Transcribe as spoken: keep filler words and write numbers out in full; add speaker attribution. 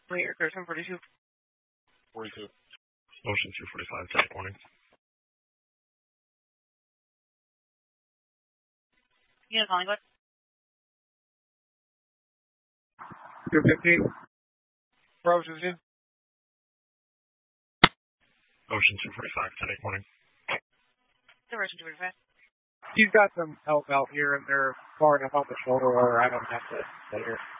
Speaker 1: Wait, thirteen forty-two.
Speaker 2: forty-two. Motion two forty-five, ten morning.
Speaker 1: You know, calling what?
Speaker 3: two fifteen. Bravo fifteen.
Speaker 2: Motion two forty-five, ten morning.
Speaker 1: Diversion two forty-five.
Speaker 3: He's got some help out here, and they're far enough on the shoulder, or I don't have to later.